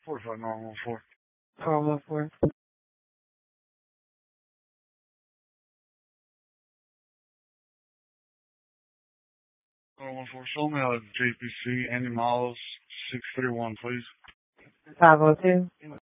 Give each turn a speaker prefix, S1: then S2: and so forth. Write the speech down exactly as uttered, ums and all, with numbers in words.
S1: forty-five nine one four.
S2: four one four.
S1: four one four, show me a J P C, Andy Miles, six three one, please.
S2: five oh two.